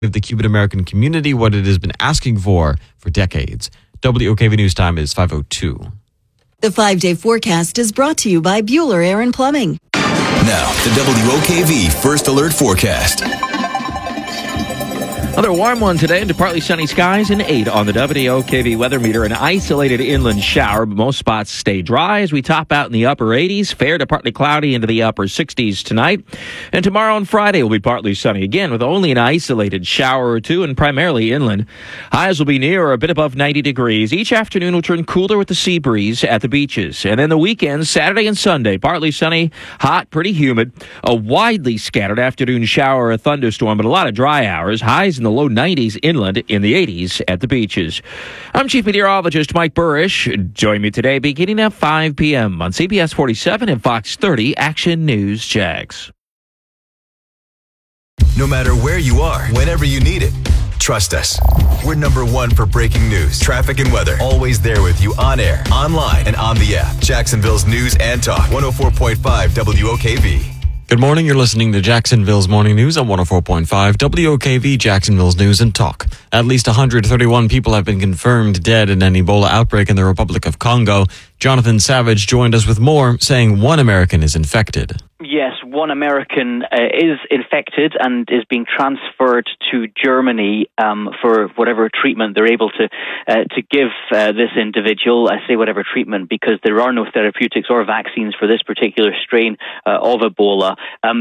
of the Cuban American community what it has been asking for decades. WOKV News Time is 5:02. The 5-day forecast is brought to you by Bueller Aaron Plumbing. Now, the WOKV First Alert Forecast. Another warm one today into partly sunny skies and 8 on the WOKV weather meter. An isolated inland shower, but most spots stay dry as we top out in the upper 80s. Fair to partly cloudy into the upper 60s tonight. And tomorrow and Friday will be partly sunny again with only an isolated shower or two and primarily inland. Highs will be near or a bit above 90 degrees. Each afternoon will turn cooler with the sea breeze at the beaches. And then the weekends, Saturday and Sunday, partly sunny, hot, pretty humid. A widely scattered afternoon shower or a thunderstorm, but a lot of dry hours. Highs in the low 90s inland, in the 80s at the beaches. I'm Chief Meteorologist Mike Burrish. Join me today beginning at 5 p.m. on CBS 47 and Fox 30 Action News Jax. No matter where you are, whenever you need it, trust us. We're number one for breaking news, traffic, and weather. Always there with you on air, online, and on the app. Jacksonville's News and Talk, 104.5 WOKV. Good morning. You're listening to Jacksonville's Morning News on 104.5 WOKV, Jacksonville's News and Talk. At least 131 people have been confirmed dead in an Ebola outbreak in the Republic of Congo. Jonathan Savage joined us with more, saying one American is infected. Yes, one American is infected and is being transferred to Germany for whatever treatment they're able to give this individual. I say whatever treatment because there are no therapeutics or vaccines for this particular strain of Ebola.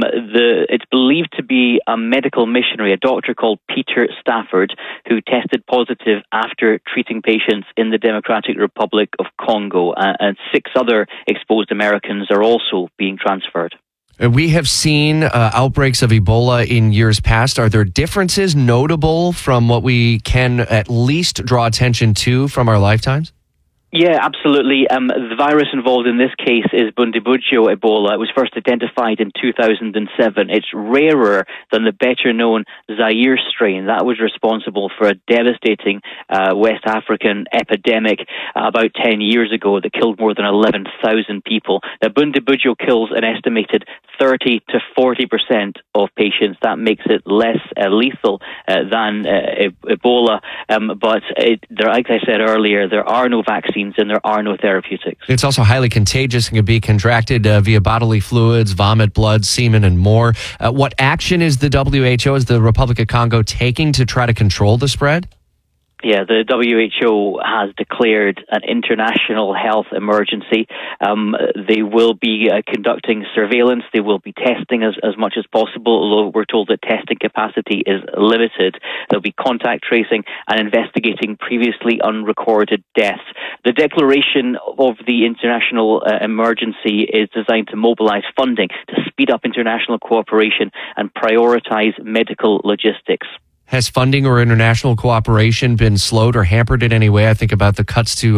It's believed to be a medical missionary, a doctor called Peter Stafford, who tested positive after treating patients in the Democratic Republic of Congo. And 6 other exposed Americans are also being transferred. We have seen outbreaks of Ebola in years past. Are there differences notable from what we can at least draw attention to from our lifetimes? Yeah, absolutely. The virus involved in this case is Bundibugyo Ebola. It was first identified in 2007. It's rarer than the better-known Zaire strain. That was responsible for a devastating West African epidemic about 10 years ago that killed more than 11,000 people. Now, Bundibugyo kills an estimated 30 to 40% of patients. That makes it less lethal than Ebola. But like I said earlier, there are no vaccines and there are no therapeutics. It's also highly contagious and can be contracted via bodily fluids, vomit, blood, semen, and more. What action is the WHO, is the Republic of Congo taking to try to control the spread? Yeah, the WHO has declared an international health emergency. They will be conducting surveillance. They will be testing as much as possible, although we're told that testing capacity is limited. There'll be contact tracing and investigating previously unrecorded deaths. The declaration of the international emergency is designed to mobilize funding to speed up international cooperation and prioritize medical logistics. Has funding or international cooperation been slowed or hampered in any way? I think about the cuts to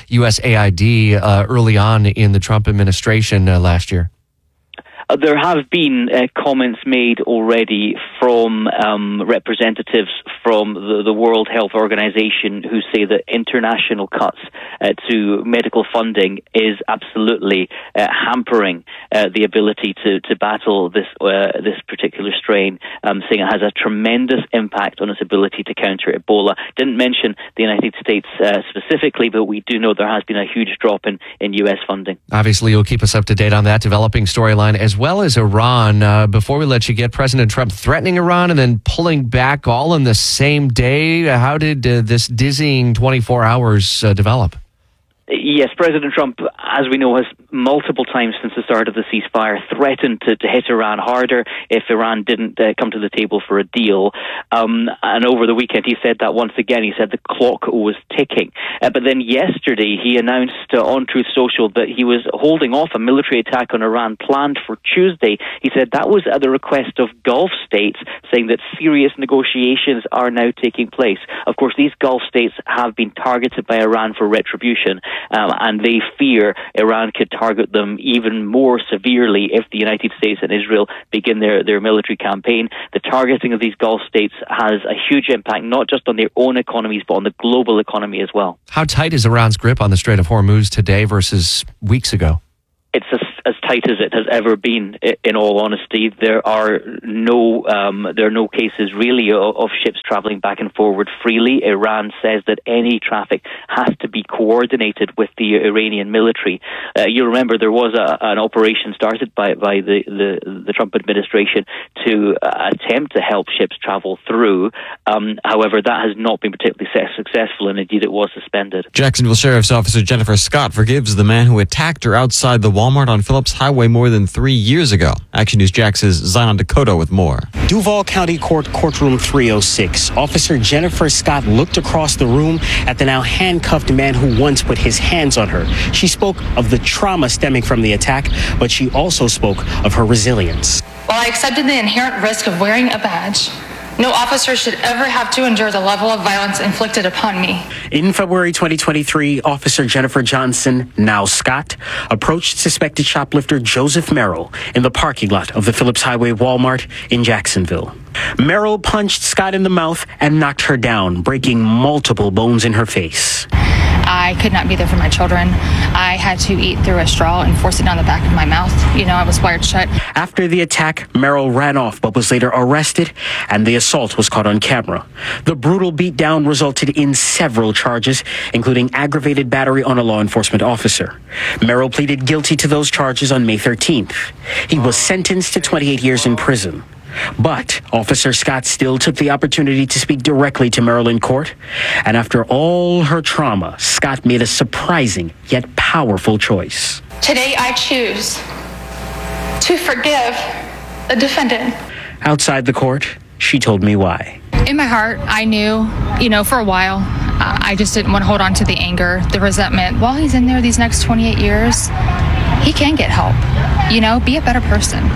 USAID early on in the Trump administration last year. There have been comments made already from representatives from the World Health Organization who say that international cuts to medical funding is absolutely hampering the ability to battle this particular strain, saying it has a tremendous impact on its ability to counter Ebola. Didn't mention the United States specifically, but we do know there has been a huge drop in U.S. funding. Obviously, you'll keep us up to date on that developing storyline as well as Iran. Before we let you get, President Trump threatening Iran and then pulling back all in the same day. How did this dizzying 24 hours develop? Yes, President Trump, as we know, has multiple times since the start of the ceasefire threatened to hit Iran harder if Iran didn't come to the table for a deal. And over the weekend, he said that once again. He said the clock was ticking. But then yesterday, he announced on Truth Social that he was holding off a military attack on Iran planned for Tuesday. He said that was at the request of Gulf states, saying that serious negotiations are now taking place. Of course, these Gulf states have been targeted by Iran for retribution. And they fear Iran could target them even more severely if the United States and Israel begin their military campaign. The targeting of these Gulf states has a huge impact, not just on their own economies, but on the global economy as well. How tight is Iran's grip on the Strait of Hormuz today versus weeks ago? It's as tight as it has ever been. In all honesty, there are no cases really of ships traveling back and forward freely. Iran says that any traffic has to be coordinated with the Iranian military. You remember there was an operation started by the Trump administration to attempt to help ships travel through. However, that has not been particularly successful, and indeed it was suspended. Jacksonville Sheriff's Officer Jennifer Scott forgives the man who attacked her outside the Walmart on Phillips Highway more than 3 years ago. Action News Jax's Zion Dakota with more. Duval County Court, courtroom 306. Officer Jennifer Scott looked across the room at the now handcuffed man who once put his hands on her. She spoke of the trauma stemming from the attack, but she also spoke of her resilience. While I accepted the inherent risk of wearing a badge, no officer should ever have to endure the level of violence inflicted upon me. In February 2023, Officer Jennifer Johnson, now Scott, approached suspected shoplifter Joseph Merrill in the parking lot of the Phillips Highway Walmart in Jacksonville. Merrill punched Scott in the mouth and knocked her down, breaking multiple bones in her face. I could not be there for my children. I had to eat through a straw and force it down the back of my mouth. I was wired shut. After the attack, Merrill ran off but was later arrested, and the assault was caught on camera. The brutal beatdown resulted in several charges, including aggravated battery on a law enforcement officer. Merrill pleaded guilty to those charges on May 13th. He was sentenced to 28 years in prison. But Officer Scott still took the opportunity to speak directly to Merrill in court. And after all her trauma, Scott made a surprising yet powerful choice. Today I choose to forgive the defendant. Outside the court, she told me why. In my heart, I knew, for a while, I just didn't want to hold on to the anger, the resentment. While he's in there these next 28 years, he can get help. Be a better person.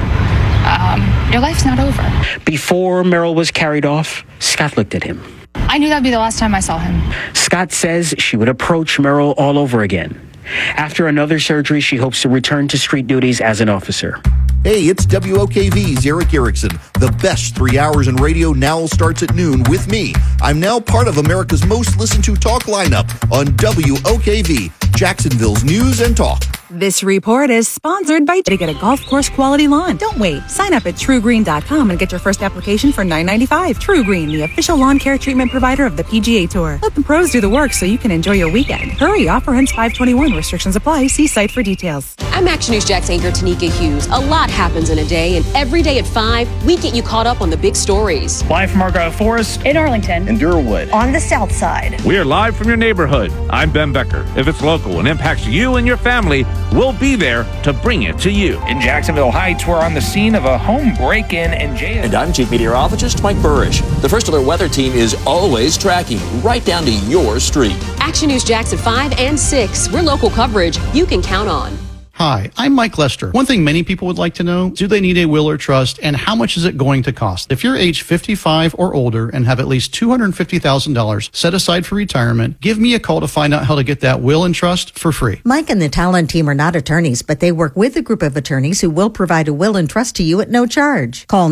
Your life's not over. Before Merrill was carried off, Scott looked at him. I knew that'd be the last time I saw him. Scott says she would approach Merrill all over again. After another surgery, she hopes to return to street duties as an officer. Hey, it's WOKV's Eric Erickson. The best 3 hours in radio now starts at noon with me. I'm now part of America's most listened to talk lineup on WOKV, Jacksonville's News and Talk. This report is sponsored by to get a golf course quality lawn. Don't wait. Sign up at TrueGreen.com and get your first application for $9.95. TrueGreen, the official lawn care treatment provider of the PGA Tour. Let the pros do the work so you can enjoy your weekend. Hurry, offer ends 5/21. Restrictions apply. See site for details. I'm Action News Jax anchor Tanika Hughes. A lot happens in a day, and every day at 5, we get you caught up on the big stories. Live from Argyle Forest, in Arlington, in Durwood, on the south side. We are live from your neighborhood. I'm Ben Becker. If it's local and impacts you and your family, we'll be there to bring it to you. In Jacksonville Heights, we're on the scene of a home break-in and jail. And I'm Chief Meteorologist Mike Burrish. The First Alert Weather Team is always tracking right down to your street. Action News Jax at 5 and 6. We're local coverage you can count on. Hi, I'm Mike Lester. One thing many people would like to know, do they need a will or trust, and how much is it going to cost? If you're age 55 or older and have at least $250,000 set aside for retirement, give me a call to find out how to get that will and trust for free. Mike and the Talon team are not attorneys, but they work with a group of attorneys who will provide a will and trust to you at no charge. Call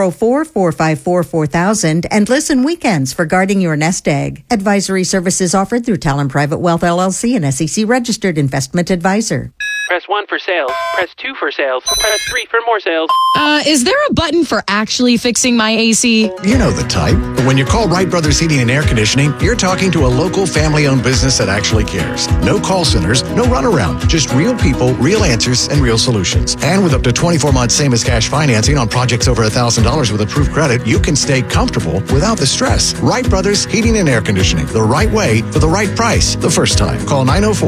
904-454-4000 and listen weekends for guarding your nest egg. Advisory services offered through Talon Private Wealth LLC, an SEC registered investment advisor. Press 1 for sales. Press 2 for sales. Press 3 for more sales. Is there a button for actually fixing my AC? You know the type. But when you call Wright Brothers Heating and Air Conditioning, you're talking to a local family-owned business that actually cares. No call centers, no runaround. Just real people, real answers, and real solutions. And with up to 24 months same-as-cash financing on projects over $1,000 with approved credit, you can stay comfortable without the stress. Wright Brothers Heating and Air Conditioning. The right way for the right price the first time. Call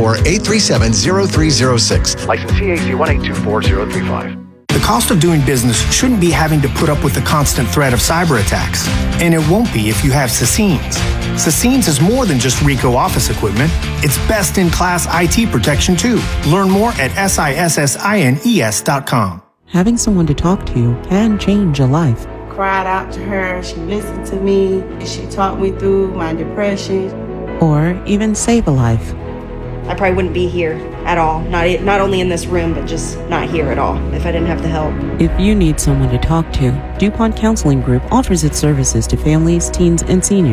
904-837-0306. License CAC 1824035. The cost of doing business shouldn't be having to put up with the constant threat of cyber attacks. And it won't be if you have Sassines. Sassines is more than just Ricoh office equipment. It's best-in-class IT protection, too. Learn more at SISSINES.com. Having someone to talk to can change a life. Cried out to her. She listened to me. She talked me through my depression. Or even save a life. I probably wouldn't be here at all. Not only in this room, but just not here at all if I didn't have the help. If you need someone to talk to, DuPont Counseling Group offers its services to families, teens, and seniors.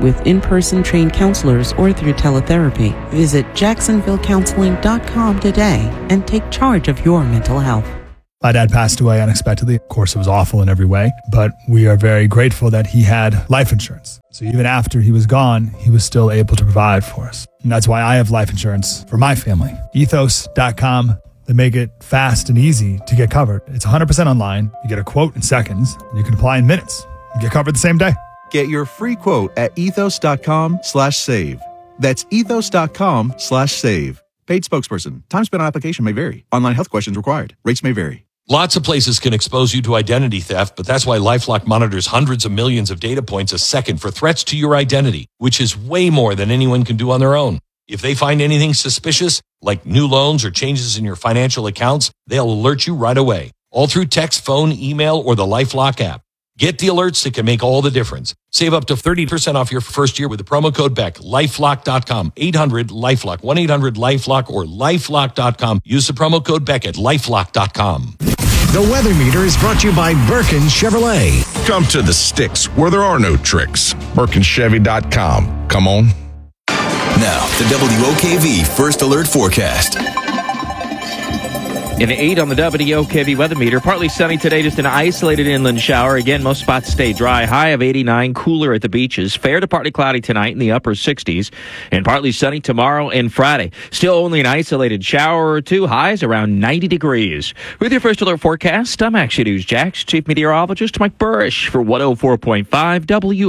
with in-person trained counselors or through teletherapy. Visit jacksonvillecounseling.com today and take charge of your mental health. My dad passed away unexpectedly. Of course, it was awful in every way, but we are very grateful that he had life insurance. So even after he was gone, he was still able to provide for us. And that's why I have life insurance for my family. Ethos.com. They make it fast and easy to get covered. It's 100% online. You get a quote in seconds, and you can apply in minutes. You get covered the same day. Get your free quote at ethos.com/save. That's ethos.com/save. Paid spokesperson. Time spent on application may vary. Online health questions required. Rates may vary. Lots of places can expose you to identity theft, but that's why LifeLock monitors hundreds of millions of data points a second for threats to your identity, which is way more than anyone can do on their own. If they find anything suspicious, like new loans or changes in your financial accounts, they'll alert you right away, all through text, phone, email, or the LifeLock app. Get the alerts that can make all the difference. Save up to 30% off your first year with the promo code BECK. LifeLock.com, 800-LifeLock, 1-800-LifeLock, or LifeLock.com. Use the promo code BECK at LifeLock.com. The Weather Meter is brought to you by Birkin Chevrolet. Come to the sticks where there are no tricks. BirkinChevy.com. Come on. Now, the WOKV First Alert Forecast. An 8 on the WOKV weather meter. Partly sunny today, just an isolated inland shower. Again, most spots stay dry. High of 89, cooler at the beaches. Fair to partly cloudy tonight in the upper 60s. And partly sunny tomorrow and Friday. Still only an isolated shower or two. Highs around 90 degrees. With your First Alert forecast, I'm Action News Jax Chief Meteorologist Mike Burrish for 104.5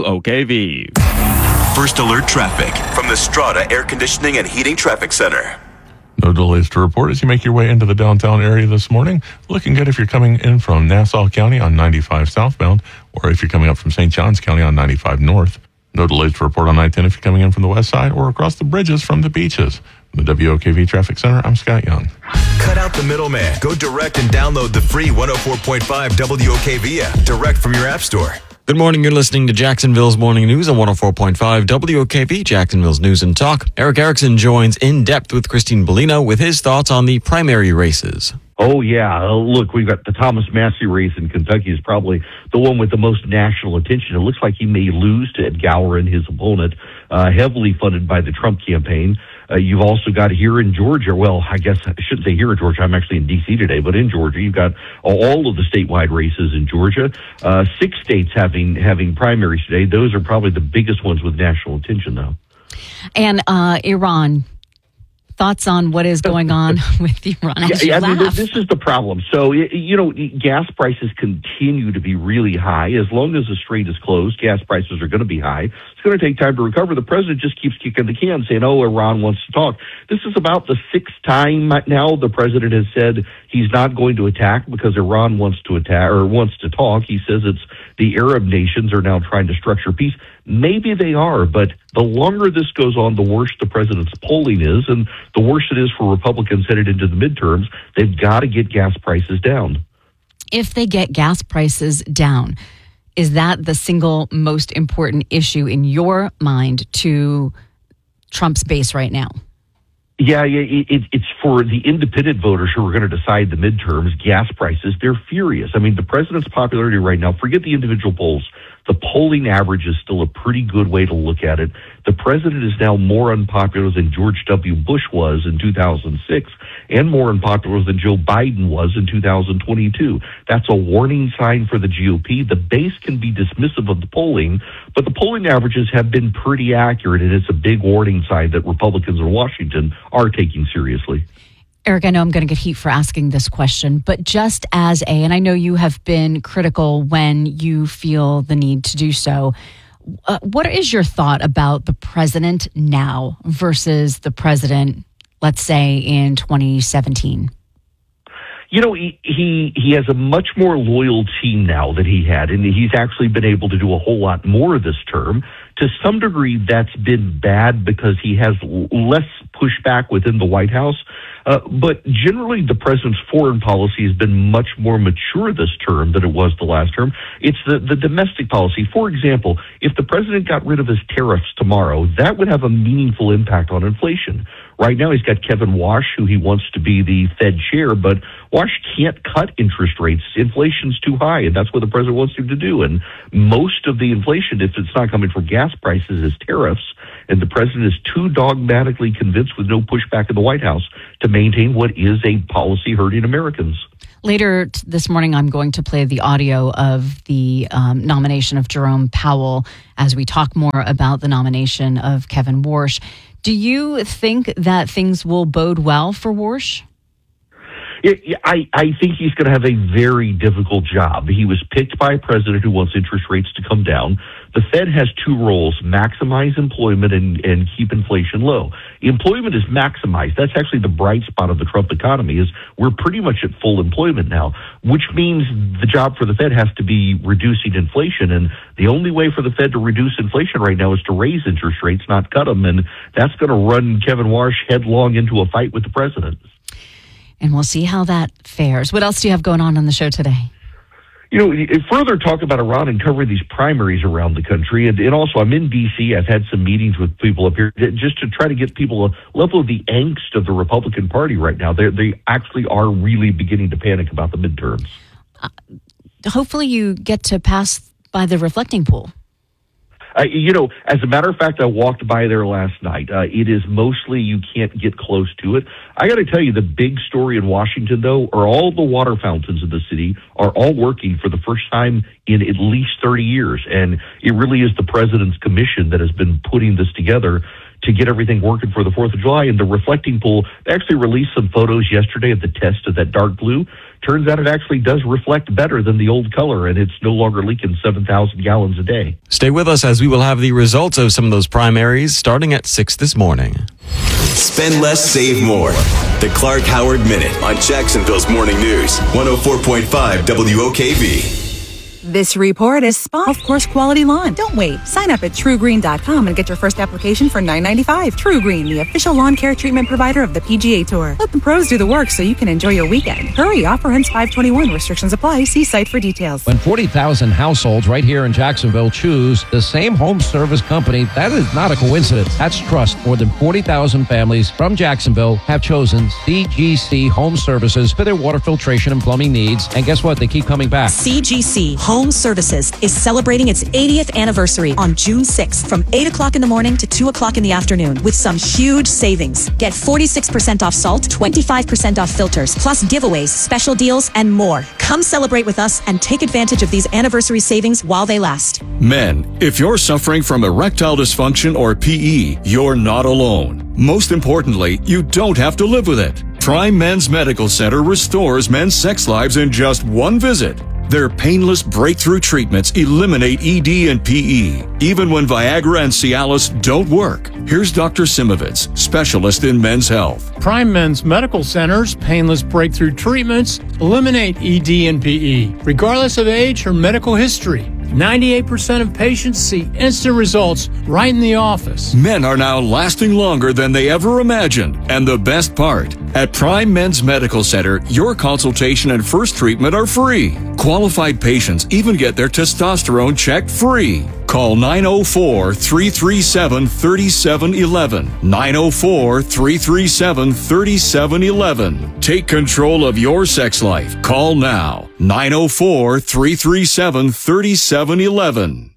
WOKV. First Alert traffic from the Strata Air Conditioning and Heating Traffic Center. No delays to report as you make your way into the downtown area this morning. Looking good if you're coming in from Nassau County on 95 southbound, or if you're coming up from St. Johns County on 95 north. No delays to report on I-10 if you're coming in from the west side or across the bridges from the beaches. From the WOKV Traffic Center, I'm Scott Young. Cut out the middleman. Go direct and download the free 104.5 WOKV app direct from your app store. Good morning. You're listening to Jacksonville's Morning News on 104.5 WOKV, Jacksonville's News and Talk. Eric Erickson joins In Depth with Christine Bellino with his thoughts on the primary races. Oh, yeah. Look, we've got the Thomas Massey race in Kentucky is probably the one with the most national attention. It looks like he may lose to Ed Gowran, his opponent, heavily funded by the Trump campaign. You've also got here in Georgia, well, I guess I shouldn't say here in Georgia, I'm actually in D.C. today, but in Georgia, you've got all of the statewide races in Georgia. 6 states having primaries today. Those are probably the biggest ones with national attention, though. And Iran. Thoughts on what is going on with Iran? I mean, this is the problem. So, gas prices continue to be really high. As long as the strait is closed, gas prices are going to be high. It's going to take time to recover. The president just keeps kicking the can, saying, Iran wants to talk. This is about the 6th time now the president has said he's not going to attack because Iran wants to attack or wants to talk. He says it's the Arab nations are now trying to structure peace. Maybe they are, but the longer this goes on, the worse the president's polling is, and the worse it is for Republicans headed into the midterms. They've got to get gas prices down. If they get gas prices down, is that the single most important issue in your mind to Trump's base right now? Yeah, it's for the independent voters who are going to decide the midterms. Gas prices, they're furious. I mean, the president's popularity right now, forget the individual polls. The polling average is still a pretty good way to look at it. The president is now more unpopular than George W. Bush was in 2006 and more unpopular than Joe Biden was in 2022. That's a warning sign for the GOP. The base can be dismissive of the polling, but the polling averages have been pretty accurate, and it's a big warning sign that Republicans in Washington are taking seriously. Eric, I know I'm going to get heat for asking this question, but just as and I know you have been critical when you feel the need to do so, what is your thought about the president now versus the president, let's say, in 2017? He has a much more loyal team now than he had, and he's actually been able to do a whole lot more this term. To some degree, that's been bad because he has less pushback within the White House. But generally, the president's foreign policy has been much more mature this term than it was the last term. It's the domestic policy. For example, if the president got rid of his tariffs tomorrow, that would have a meaningful impact on inflation. Right now he's got Kevin Wash, who he wants to be the Fed chair, but Wash can't cut interest rates. Inflation's too high, and that's what the president wants him to do. And most of the inflation, if it's not coming from gas prices, is tariffs. And the president is too dogmatically convinced, with no pushback in the White House, to maintain what is a policy hurting Americans. Later this morning, I'm going to play the audio of the nomination of Jerome Powell as we talk more about the nomination of Kevin Warsh. Do you think that things will bode well for Warsh? I think he's going to have a very difficult job. He was picked by a president who wants interest rates to come down. The Fed has two roles: maximize employment and keep inflation low. Employment is maximized. That's actually the bright spot of the Trump economy, is we're pretty much at full employment now, which means the job for the Fed has to be reducing inflation. And the only way for the Fed to reduce inflation right now is to raise interest rates, not cut them. And that's going to run Kevin Warsh headlong into a fight with the president. And we'll see how that fares. What else do you have going on the show today? Further talk about Iran and covering these primaries around the country. And also, I'm in D.C. I've had some meetings with people up here just to try to get people a level of the angst of the Republican Party right now. They actually are really beginning to panic about the midterms. Hopefully you get to pass by the reflecting pool. As a matter of fact, I walked by there last night. It is mostly you can't get close to it. I got to tell you, the big story in Washington, though, are all the water fountains in the city are all working for the first time in at least 30 years. And it really is the president's commission that has been putting this together to get everything working for the 4th of July. And the reflecting pool, they actually released some photos yesterday of the test of that dark blue. Turns out it actually does reflect better than the old color, and it's no longer leaking 7,000 gallons a day. Stay with us as we will have the results of some of those primaries starting at 6 this morning. Spend less, save more. The Clark Howard Minute on Jacksonville's Morning News, 104.5 WOKV. This report is Of Course Quality Lawn. Don't wait. Sign up at TrueGreen.com and get your first application for $9.95. TrueGreen, the official lawn care treatment provider of the PGA Tour. Let the pros do the work so you can enjoy your weekend. Hurry, offer ends 5/21. Restrictions apply. See site for details. When 40,000 households right here in Jacksonville choose the same home service company, that is not a coincidence. That's trust. More than 40,000 families from Jacksonville have chosen CGC Home Services for their water filtration and plumbing needs. And guess what? They keep coming back. CGC Home Services is celebrating its 80th anniversary on June 6th from 8 o'clock in the morning to 2 o'clock in the afternoon with some huge savings. Get 46% off salt, 25% off filters, plus giveaways, special deals, and more. Come celebrate with us and take advantage of these anniversary savings while they last. Men, if you're suffering from erectile dysfunction or PE, you're not alone. Most importantly, you don't have to live with it. Prime Men's Medical Center restores men's sex lives in just one visit. Their painless breakthrough treatments eliminate ED and PE, even when Viagra and Cialis don't work. Here's Dr. Simovitz, specialist in men's health. Prime Men's Medical Center's painless breakthrough treatments eliminate ED and PE, regardless of age or medical history. 98% of patients see instant results right in the office. Men are now lasting longer than they ever imagined. And the best part, at Prime Men's Medical Center, your consultation and first treatment are free. Qualified patients even get their testosterone checked free. Call 904-337-3711. 904-337-3711. Take control of your sex life. Call now. 904-337-3711.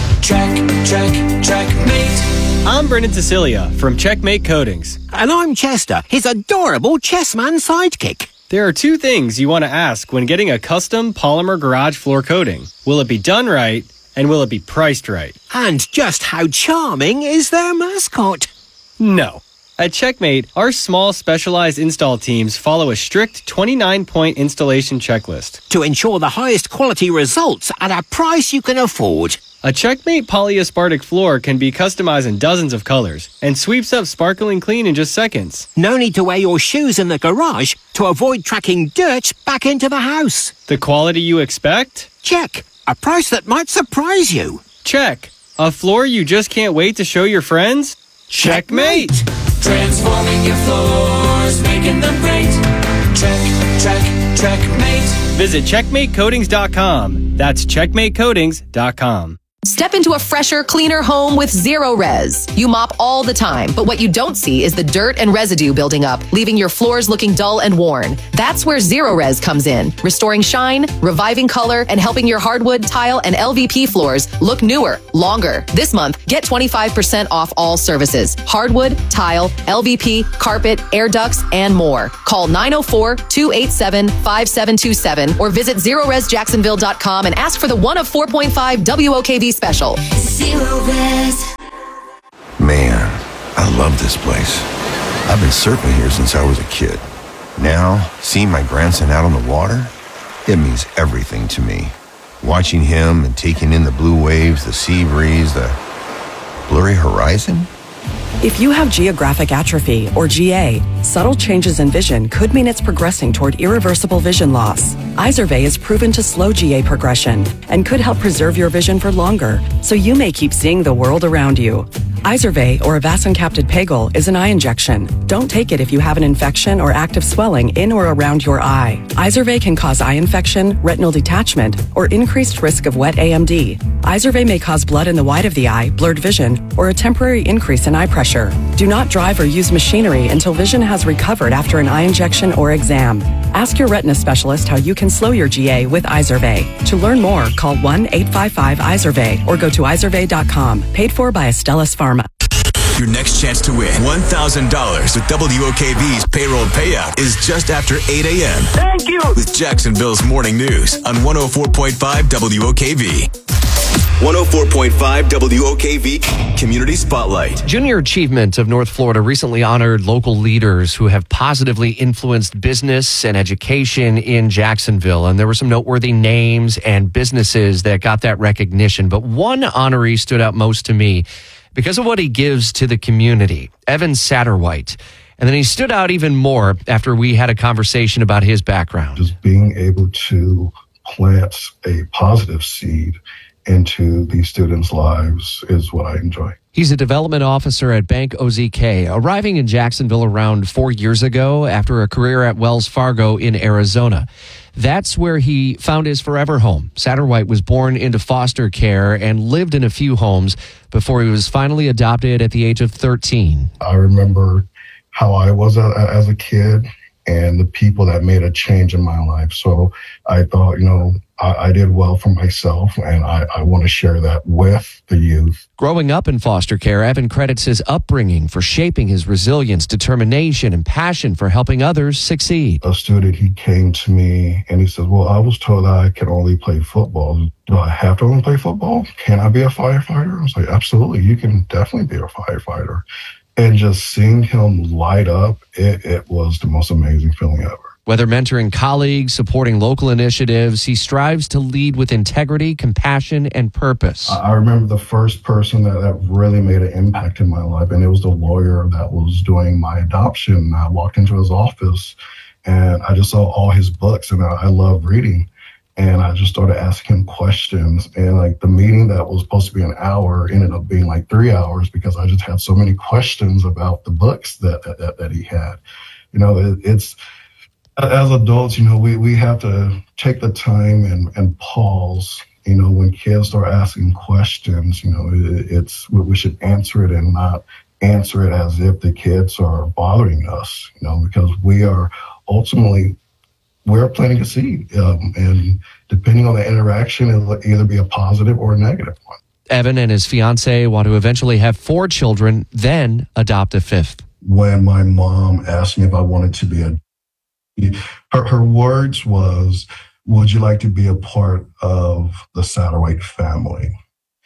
Checkmate. I'm Brendan Cecilia from Checkmate Coatings. And I'm Chester, his adorable chessman sidekick. There are two things you want to ask when getting a custom polymer garage floor coating. Will it be done right? And will it be priced right? And just how charming is their mascot? No. At Checkmate, our small specialized install teams follow a strict 29-point installation checklist to ensure the highest quality results at a price you can afford. A Checkmate polyaspartic floor can be customized in dozens of colors and sweeps up sparkling clean in just seconds. No need to wear your shoes in the garage to avoid tracking dirt back into the house. The quality you expect? Check. A price that might surprise you. Check. A floor you just can't wait to show your friends? Checkmate! Transforming your floors, making them great. Checkmate. Visit CheckmateCoatings.com. That's CheckmateCoatings.com. Step into a fresher, cleaner home with Zero Res. You mop all the time, but what you don't see is the dirt and residue building up, leaving your floors looking dull and worn. That's where Zero Res comes in, restoring shine, reviving color, and helping your hardwood, tile, and LVP floors look newer, longer. This month, get 25% off all services. Hardwood, tile, LVP, carpet, air ducts, and more. Call 904-287-5727 or visit ZeroResJacksonville.com and ask for the 1 of 4.5 WOKV special. Zero Res. Man, I love this place. I've been surfing here since I was a kid. Now, seeing my grandson out on the water, it means everything to me. Watching him and taking in the blue waves, the sea breeze, the blurry horizon. If you have geographic atrophy, or GA, subtle changes in vision could mean it's progressing toward irreversible vision loss. Izervay is proven to slow GA progression and could help preserve your vision for longer, so you may keep seeing the world around you. Izervay, or avacincaptad pegol, is an eye injection. Don't take it if you have an infection or active swelling in or around your eye. Izervay can cause eye infection, retinal detachment, or increased risk of wet AMD. Izervay may cause blood in the white of the eye, blurred vision, or a temporary increase in eye pressure. Do not drive or use machinery until vision has recovered after an eye injection or exam. Ask your retina specialist how you can slow your GA with Izervay. To learn more, call 1-855-IZERVAY or go to izervay.com. Paid for by Astellas Pharma. Your next chance to win $1,000 with WOKV's payroll payout is just after 8 a.m. Thank you. With Jacksonville's Morning News on 104.5 WOKV. 104.5 WOKV Community Spotlight. Junior Achievement of North Florida recently honored local leaders who have positively influenced business and education in Jacksonville. And there were some noteworthy names and businesses that got that recognition. But one honoree stood out most to me because of what he gives to the community, Evan Satterwhite. And then he stood out even more after we had a conversation about his background. Just being able to plant a positive seed into these students' lives is what I enjoy. He's a development officer at Bank OZK, arriving in Jacksonville around 4 years ago after a career at Wells Fargo in Arizona. That's where he found his forever home. Satterwhite was born into foster care and lived in a few homes before he was finally adopted at the age of 13. I remember how I was as a kid and the people that made a change in my life. So I thought, I did well for myself, and I want to share that with the youth. Growing up in foster care, Evan credits his upbringing for shaping his resilience, determination, and passion for helping others succeed. A student, he came to me and he said, well, I was told that I could only play football. Do I have to only play football? Can I be a firefighter? I was like, absolutely, you can definitely be a firefighter. And just seeing him light up, it was the most amazing feeling ever. Whether mentoring colleagues, supporting local initiatives, he strives to lead with integrity, compassion, and purpose. I remember the first person that really made an impact in my life, and it was the lawyer that was doing my adoption. I walked into his office, and I just saw all his books, and I love reading. And I just started asking him questions. And the meeting that was supposed to be an hour ended up being 3 hours because I just had so many questions about the books that he had. It's as adults, we have to take the time and pause. When kids start asking questions, we should answer it and not answer it as if the kids are bothering us, because we are ultimately we're planting a seed, and depending on the interaction, it'll either be a positive or a negative one. Evan and his fiance want to eventually have 4 children, then adopt a 5th. When my mom asked me if I wanted to be her words was, would you like to be a part of the Satterwhite family?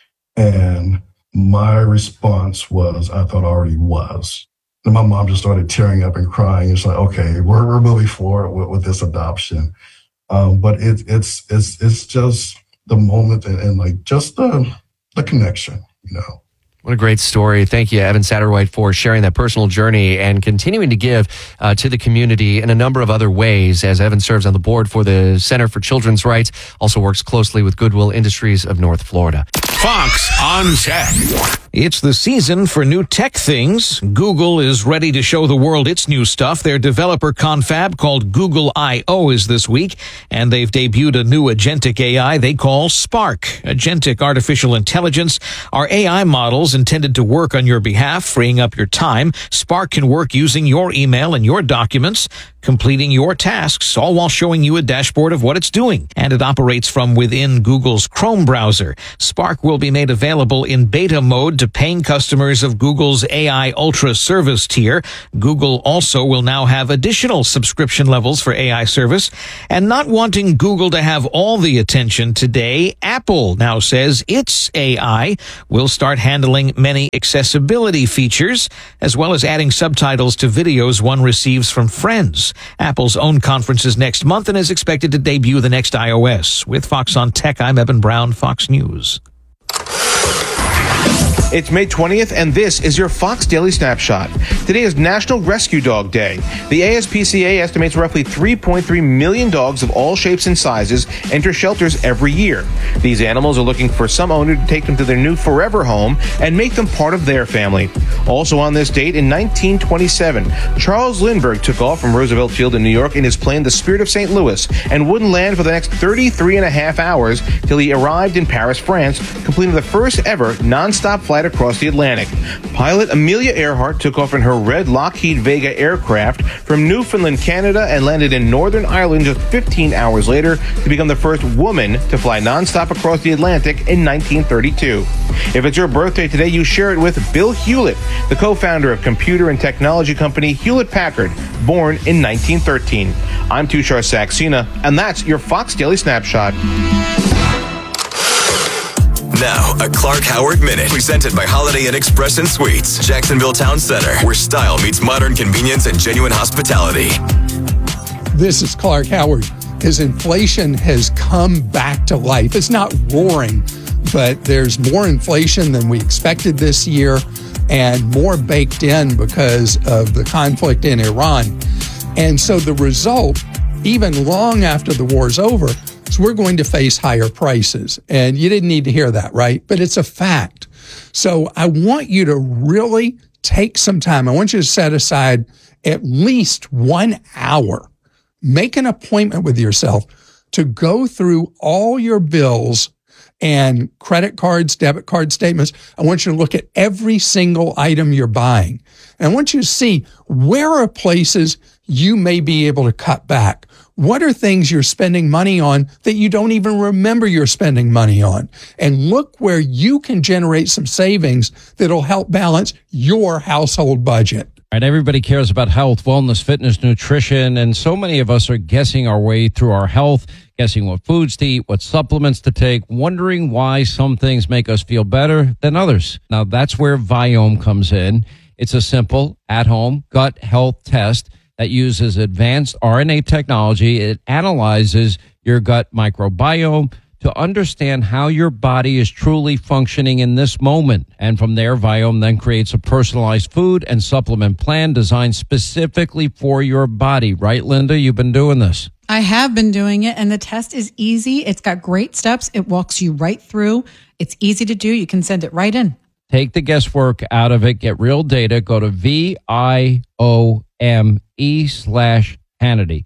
And my response was, I thought I already was. And my mom just started tearing up and crying. It's like, okay, we're moving forward with this adoption. But it's just the moment and just the connection, What a great story. Thank you, Evan Satterwhite, for sharing that personal journey and continuing to give to the community in a number of other ways, as Evan serves on the board for the Center for Children's Rights, also works closely with Goodwill Industries of North Florida. Fox on Tech. It's the season for new tech things. Google is ready to show the world its new stuff. Their developer confab called Google I/O is this week, and they've debuted a new agentic AI they call Spark. Agentic artificial intelligence are AI models intended to work on your behalf, freeing up your time. Spark can work using your email and your documents, completing your tasks, all while showing you a dashboard of what it's doing. And it operates from within Google's Chrome browser. Spark will be made available in beta mode to paying customers of Google's AI Ultra service tier. Google also will now have additional subscription levels for AI service. And not wanting Google to have all the attention today, Apple now says its AI will start handling many accessibility features, as well as adding subtitles to videos one receives from friends. Apple's own conference is next month and is expected to debut the next iOS. With Fox on Tech, I'm Eben Brown, Fox News. It's May 20th, and this is your Fox Daily Snapshot. Today is National Rescue Dog Day. The ASPCA estimates roughly 3.3 million dogs of all shapes and sizes enter shelters every year. These animals are looking for some owner to take them to their new forever home and make them part of their family. Also on this date, in 1927, Charles Lindbergh took off from Roosevelt Field in New York in his plane, the Spirit of St. Louis, and wouldn't land for the next 33 and a half hours till he arrived in Paris, France, completing the first ever non-stop flight across the Atlantic. Pilot Amelia Earhart took off in her red Lockheed Vega aircraft from Newfoundland, Canada, and landed in Northern Ireland just 15 hours later to become the first woman to fly nonstop across the Atlantic in 1932. If it's your birthday today, you share it with Bill Hewlett, the co-founder of computer and technology company Hewlett-Packard, born in 1913. I'm Tushar Saxena, and that's your Fox Daily Snapshot. Now, a Clark Howard Minute, presented by Holiday Inn Express and Suites, Jacksonville Town Center, where style meets modern convenience and genuine hospitality. This is Clark Howard. As inflation has come back to life, it's not roaring, but there's more inflation than we expected this year and more baked in because of the conflict in Iran. And so the result, even long after the war's over, so we're going to face higher prices. And you didn't need to hear that, right? But it's a fact. So I want you to really take some time. I want you to set aside at least 1 hour. Make an appointment with yourself to go through all your bills and credit cards, debit card statements. I want you to look at every single item you're buying. And I want you to see where are places you may be able to cut back. What are things you're spending money on that you don't even remember you're spending money on? And look where you can generate some savings that'll help balance your household budget. Right, everybody cares about health, wellness, fitness, nutrition, and so many of us are guessing our way through our health, guessing what foods to eat, what supplements to take, wondering why some things make us feel better than others. Now, that's where Viome comes in. It's a simple, at-home gut health test that uses advanced RNA technology. It analyzes your gut microbiome to understand how your body is truly functioning in this moment. And from there, Viome then creates a personalized food and supplement plan designed specifically for your body. Right, Linda? You've been doing this. I have been doing it, and the test is easy. It's got great steps. It walks you right through. It's easy to do. You can send it right in. Take the guesswork out of it. Get real data. Go to VIOME/Hannity.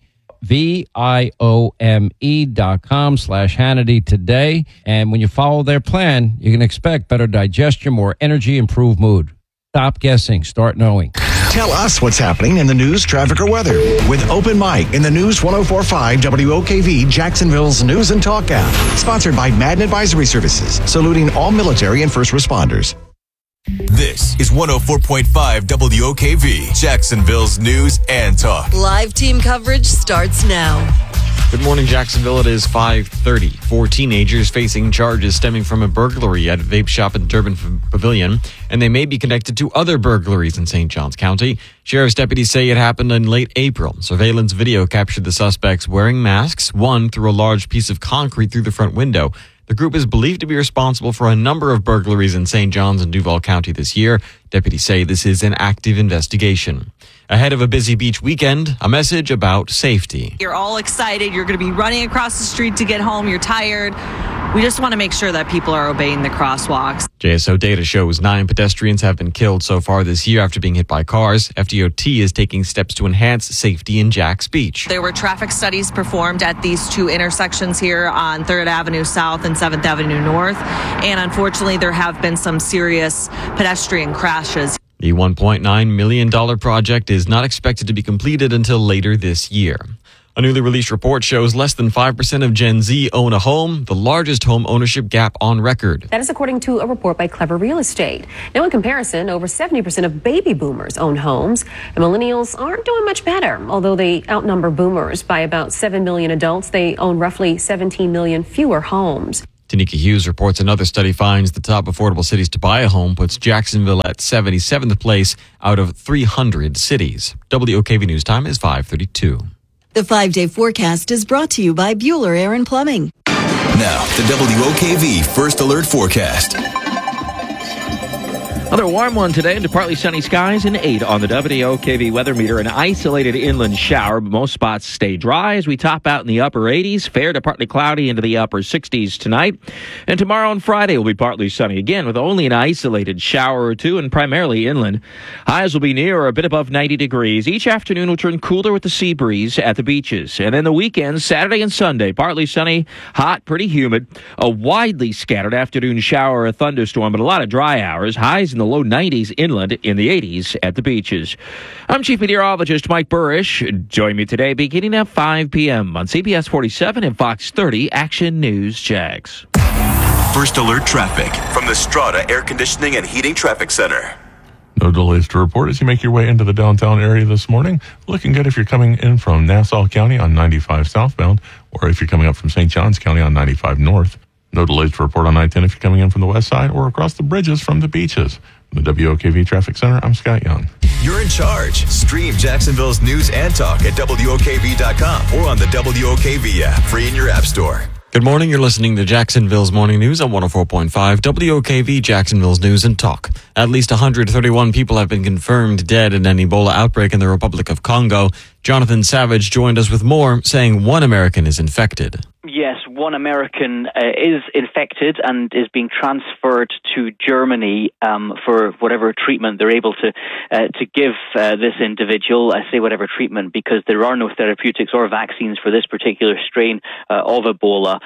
VIOME.com/Hannity today. And when you follow their plan, you can expect better digestion, more energy, improved mood. Stop guessing. Start knowing. Tell us what's happening in the news, traffic, or weather with Open Mic in the News 104.5 WOKV, Jacksonville's News and Talk app. Sponsored by Madden Advisory Services, saluting all military and first responders. This is 104.5 WOKV, Jacksonville's News and Talk. Live team coverage starts now. Good morning, Jacksonville. It is 5:30. 4 teenagers facing charges stemming from a burglary at a vape shop in Durbin Pavilion, and they may be connected to other burglaries in St. Johns County. Sheriff's deputies say it happened in late April. Surveillance video captured the suspects wearing masks. One threw a large piece of concrete through the front window. The group is believed to be responsible for a number of burglaries in St. John's and Duval County this year. Deputies say this is an active investigation. Ahead of a busy beach weekend, a message about safety. You're all excited. You're going to be running across the street to get home. You're tired. We just want to make sure that people are obeying the crosswalks. JSO data shows 9 pedestrians have been killed so far this year after being hit by cars. FDOT is taking steps to enhance safety in Jax Beach. There were traffic studies performed at these 2 intersections here on 3rd Avenue South and 7th Avenue North. And unfortunately, there have been some serious pedestrian crashes. The $1.9 million project is not expected to be completed until later this year. A newly released report shows less than 5% of Gen Z own a home, the largest home ownership gap on record. That is according to a report by Clever Real Estate. Now, in comparison, over 70% of baby boomers own homes, and millennials aren't doing much better. Although they outnumber boomers by about 7 million adults, they own roughly 17 million fewer homes. Tanika Hughes reports another study finds the top affordable cities to buy a home puts Jacksonville at 77th place out of 300 cities. WOKV News Time is 5:32. The 5-day forecast is brought to you by Bueller Air and Plumbing. Now, the WOKV First Alert Forecast. Another warm one today into partly sunny skies and 8 on the WOKV weather meter. An isolated inland shower, but most spots stay dry as we top out in the upper 80s. Fair to partly cloudy into the upper 60s tonight. And tomorrow and Friday will be partly sunny again with only an isolated shower or two and primarily inland. Highs will be near or a bit above 90 degrees. Each afternoon will turn cooler with the sea breeze at the beaches. And then the weekends, Saturday and Sunday, partly sunny, hot, pretty humid. A widely scattered afternoon shower or a thunderstorm, but a lot of dry hours. Highs in the low 90s inland, in the 80s at the beaches. I'm Chief Meteorologist Mike Burrish. Join me today beginning at 5 p.m. on CBS 47 and Fox 30 Action News Jax. First Alert Traffic from the Strata Air Conditioning and Heating Traffic Center. No delays to report as you make your way into the downtown area this morning. Looking good if you're coming in from Nassau County on 95 southbound, or if you're coming up from St. Johns County on 95 north. No delays to report on I-10 if you're coming in from the west side or across the bridges from the beaches. From the WOKV Traffic Center, I'm Scott Young. You're in charge. Stream Jacksonville's news and talk at WOKV.com or on the WOKV app, free in your app store. Good morning. You're listening to Jacksonville's Morning News on 104.5 WOKV, Jacksonville's News and Talk. At least 131 people have been confirmed dead in an Ebola outbreak in the Republic of Congo. Jonathan Savage joined us with more, saying 1 American is infected. Yes, 1 American is infected and is being transferred to Germany for whatever treatment they're able to give this individual. I say whatever treatment because there are no therapeutics or vaccines for this particular strain of Ebola.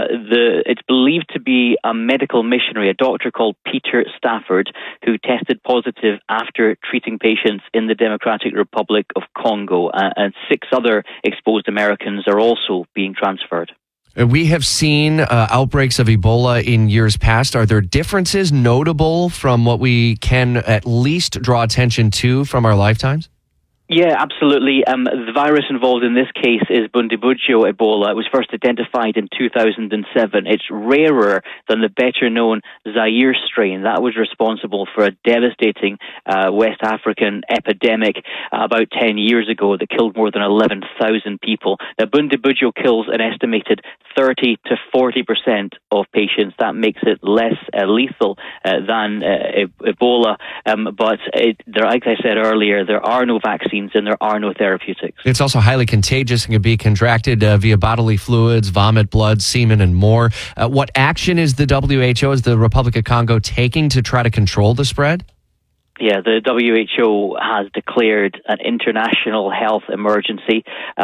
It's believed to be a medical missionary, a doctor called Peter Stafford, who tested positive after treating patients in the Democratic Republic of Congo. And 6 other exposed Americans are also being transferred. We have seen outbreaks of Ebola in years past. Are there differences notable from what we can at least draw attention to from our lifetimes? Yeah, absolutely. The virus involved in this case is Bundibugyo Ebola. It was first identified in 2007. It's rarer than the better-known Zaire strain. That was responsible for a devastating West African epidemic about 10 years ago that killed more than 11,000 people. Now, Bundibugyo kills an estimated 30 to 40% of patients. That makes it less lethal than Ebola. But like I said earlier, there are no vaccines and there are no therapeutics. It's also highly contagious and can be contracted via bodily fluids, vomit, blood, semen, and more. What action is the WHO, is the Republic of Congo taking to try to control the spread? Yeah, the WHO has declared an international health emergency.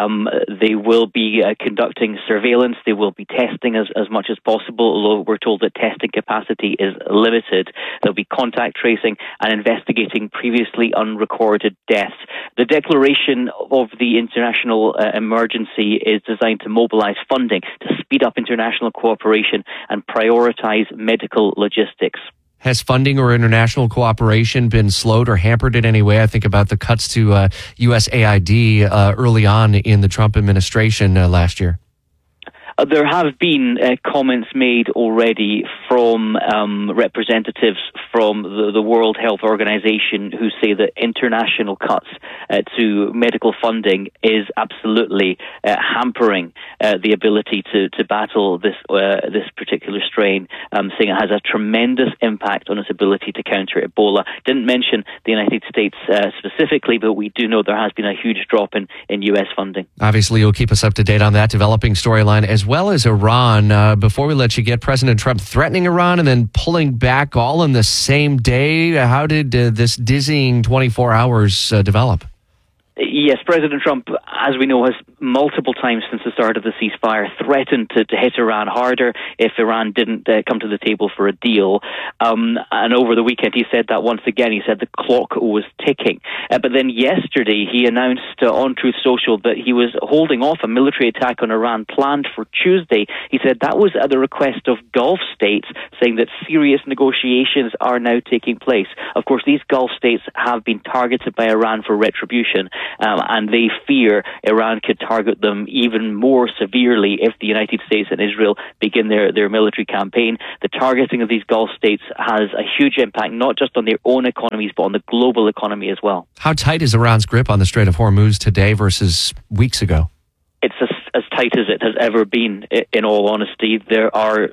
They will be conducting surveillance. They will be testing as much as possible, although we're told that testing capacity is limited. There'll be contact tracing and investigating previously unrecorded deaths. The declaration of the international emergency is designed to mobilize funding to speed up international cooperation and prioritize medical logistics. Has funding or international cooperation been slowed or hampered in any way? I think about the cuts to USAID early on in the Trump administration last year. There have been comments made already from representatives from the World Health Organization who say that international cuts to medical funding is absolutely hampering the ability to battle this particular strain, saying it has a tremendous impact on its ability to counter Ebola. Didn't mention the United States specifically, but we do know there has been a huge drop in U.S. funding. Obviously, you'll keep us up to date on that developing storyline, as well as Iran. Before we let you get, President Trump threatening Iran and then pulling back all in the same day. How did this dizzying 24 hours develop? Yes, President Trump, as we know, has multiple times since the start of the ceasefire threatened to hit Iran harder if Iran didn't come to the table for a deal. And over the weekend, he said that once again. He said the clock was ticking. But then yesterday, he announced on Truth Social that he was holding off a military attack on Iran planned for Tuesday. He said that was at the request of Gulf states, saying that serious negotiations are now taking place. Of course, these Gulf states have been targeted by Iran for retribution. And they fear Iran could target them even more severely if the United States and Israel begin their military campaign. The targeting of these Gulf states has a huge impact, not just on their own economies, but on the global economy as well. How tight is Iran's grip on the Strait of Hormuz today versus weeks ago? It's as tight as it has ever been, in all honesty. There are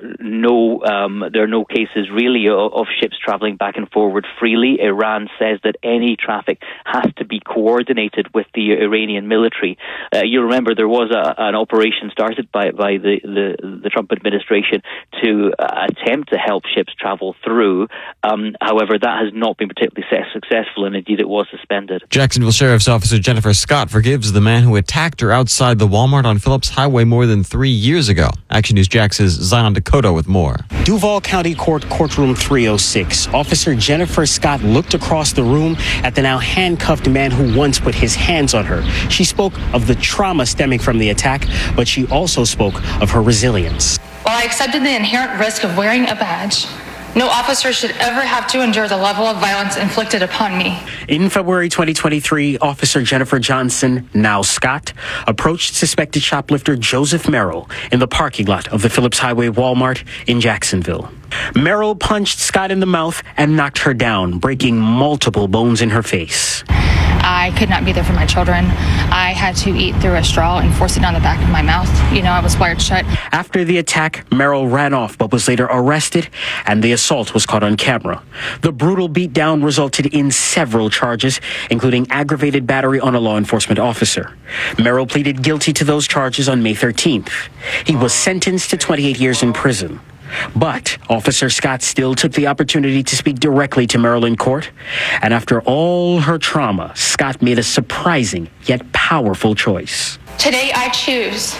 no cases really of ships traveling back and forward freely. Iran says that any traffic has to be coordinated with the Iranian military. You remember there was an operation started by the Trump administration to attempt to help ships travel through. However, that has not been particularly successful, and indeed it was suspended. Jacksonville Sheriff's Officer Jennifer Scott forgives the man who attacked her outside the Walmart on Phillips Highway more than 3 years ago. Action News Jax's Zion Dakota with more. Duval County Court Courtroom 306. Officer Jennifer Scott looked across the room at the now handcuffed man who once put his hands on her. She spoke of the trauma stemming from the attack, but she also spoke of her resilience. While I accepted the inherent risk of wearing a badge, no officer should ever have to endure the level of violence inflicted upon me. In February 2023, Officer Jennifer Johnson, now Scott, approached suspected shoplifter Joseph Merrill in the parking lot of the Phillips Highway Walmart in Jacksonville. Merrill punched Scott in the mouth and knocked her down, breaking multiple bones in her face. I could not be there for my children. I had to eat through a straw and force it down the back of my mouth. I was wired shut. After the attack, Merrill ran off but was later arrested, and the assault was caught on camera. The brutal beatdown resulted in several charges, including aggravated battery on a law enforcement officer. Merrill pleaded guilty to those charges on May 13th. He was sentenced to 28 years in prison. But Officer Scott still took the opportunity to speak directly to Merrill in court. And after all her trauma, Scott made a surprising yet powerful choice. Today I choose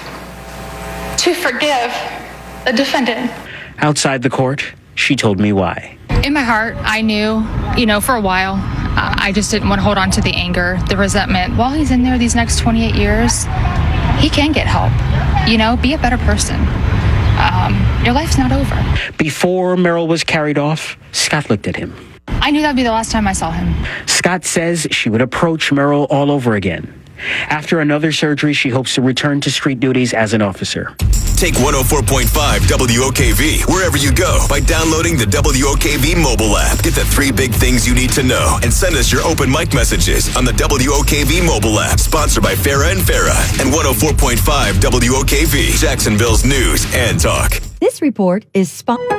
to forgive the defendant. Outside the court, she told me why. In my heart, I knew, for a while, I just didn't want to hold on to the anger, the resentment. While he's in there these next 28 years, he can get help. Be a better person. Your life's not over. Before Merrill was carried off, Scott looked at him. I knew that'd be the last time I saw him. Scott says she would approach Merrill all over again. After another surgery, she hopes to return to street duties as an officer. Take 104.5 WOKV wherever you go by downloading the WOKV mobile app. Get the 3 big things you need to know and send us your open mic messages on the WOKV mobile app. Sponsored by Farah and Farah and 104.5 WOKV, Jacksonville's news and talk. This report is sponsored.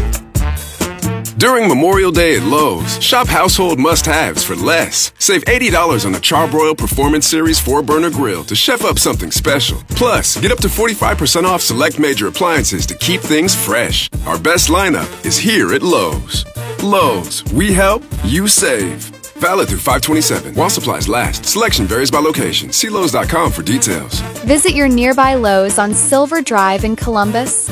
During Memorial Day at Lowe's, shop household must-haves for less. Save $80 on the Charbroil Performance Series 4-burner grill to chef up something special. Plus, get up to 45% off select major appliances to keep things fresh. Our best lineup is here at Lowe's. Lowe's, we help, you save. Valid through 5/27. While supplies last. Selection varies by location. See Lowe's.com for details. Visit your nearby Lowe's on Silver Drive in Columbus.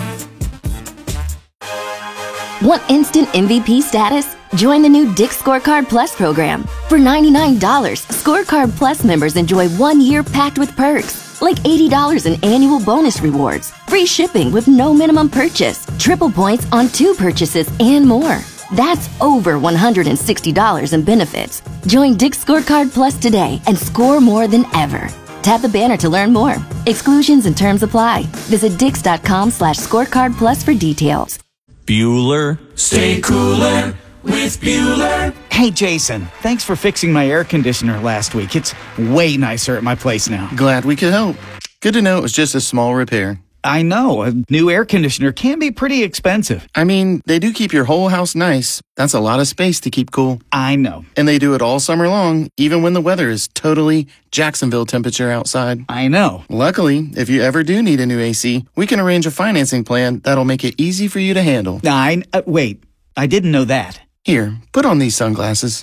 Want instant MVP status? Join the new Dick's Scorecard Plus program. For $99, Scorecard Plus members enjoy 1 year packed with perks, like $80 in annual bonus rewards, free shipping with no minimum purchase, triple points on 2 purchases, and more. That's over $160 in benefits. Join Dick's Scorecard Plus today and score more than ever. Tap the banner to learn more. Exclusions and terms apply. Visit Dix.com/scorecard plus for details. Bueller. Stay cooler with Bueller. Hey, Jason, thanks for fixing my air conditioner last week. It's way nicer at my place now. Glad we could help. Good to know it was just a small repair. I know. A new air conditioner can be pretty expensive. I mean, they do keep your whole house nice. That's a lot of space to keep cool. I know. And they do it all summer long, even when the weather is totally Jacksonville temperature outside. I know. Luckily, if you ever do need a new AC, we can arrange a financing plan that'll make it easy for you to handle. Wait, I didn't know that. Here, put on these sunglasses.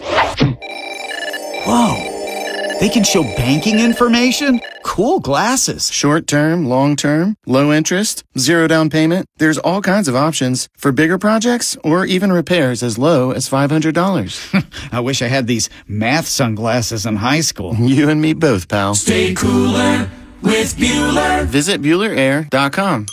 Whoa. They can show banking information? Cool glasses. Short term, long term, low interest, zero down payment. There's all kinds of options for bigger projects or even repairs as low as $500. I wish I had these math sunglasses in high school. You and me both, pal. Stay cooler with Bueller. Visit BuellerAir.com.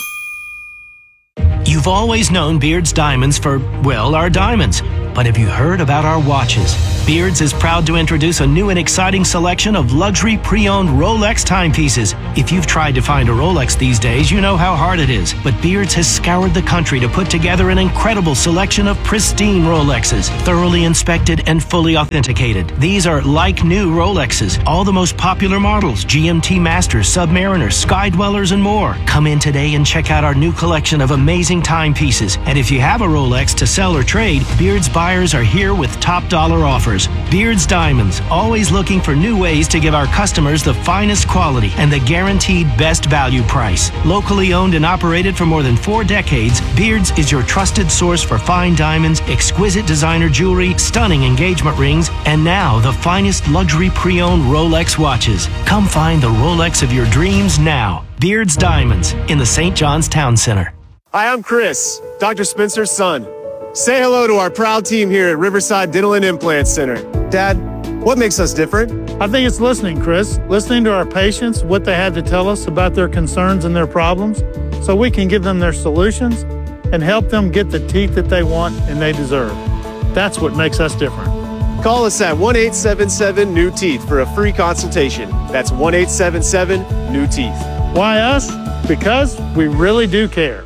You've always known Beard's Diamonds for, well, our diamonds. But have you heard about our watches? Beard's is proud to introduce a new and exciting selection of luxury pre-owned Rolex timepieces. If you've tried to find a Rolex these days, you know how hard it is. But Beard's has scoured the country to put together an incredible selection of pristine Rolexes, thoroughly inspected and fully authenticated. These are like new Rolexes, all the most popular models, GMT Masters, Submariners, Sky Dwellers, and more. Come in today and check out our new collection of amazing timepieces. And if you have a Rolex to sell or trade, Beard's buyers are here with top dollar offers. Beard's Diamonds, always looking for new ways to give our customers the finest quality and the guaranteed best value price. Locally owned and operated for more than 4 decades, Beard's is your trusted source for fine diamonds, exquisite designer jewelry, stunning engagement rings, and now the finest luxury pre-owned Rolex watches. Come find the Rolex of your dreams now. Beard's Diamonds in the St. John's Town Center. Hi, I'm Chris, Dr. Spencer's son. Say hello to our proud team here at Riverside Dental and Implant Center. Dad, what makes us different? I think it's listening, Chris. Listening to our patients, what they had to tell us about their concerns and their problems, so we can give them their solutions and help them get the teeth that they want and they deserve. That's what makes us different. Call us at 1-877-NEW-TEETH for a free consultation. That's 1-877-NEW-TEETH. Why us? Because we really do care.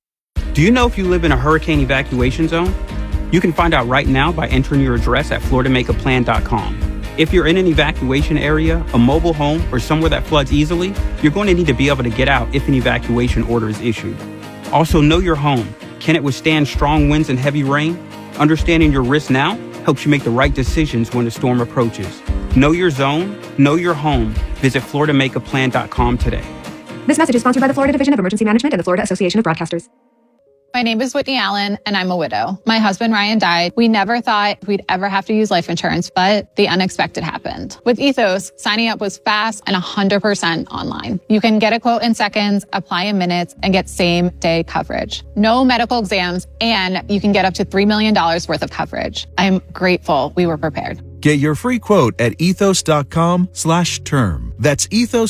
Do you know if you live in a hurricane evacuation zone? You can find out right now by entering your address at FloridaMakeAPlan.com. If you're in an evacuation area, a mobile home, or somewhere that floods easily, you're going to need to be able to get out if an evacuation order is issued. Also, know your home. Can it withstand strong winds and heavy rain? Understanding your risk now helps you make the right decisions when a storm approaches. Know your zone, know your home. Visit FloridaMakeAPlan.com today. This message is sponsored by the Florida Division of Emergency Management and the Florida Association of Broadcasters. My name is Whitney Allen, and I'm a widow. My husband, Ryan, died. We never thought we'd ever have to use life insurance, but the unexpected happened. With Ethos, signing up was fast and 100% online. You can get a quote in seconds, apply in minutes, and get same-day coverage. No medical exams, and you can get up to $3 million worth of coverage. I'm grateful we were prepared. Get your free quote at ethos.com/term. That's